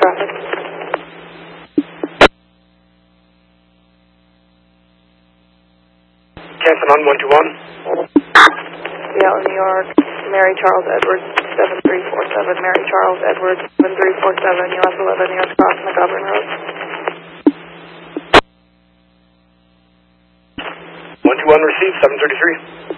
traffic. Cancel on 121. Seattle, New York, Mary Charles Edwards, 7347. Mary Charles Edwards, 7347, US 11, US Cross McGovern Road. 121 received, 733.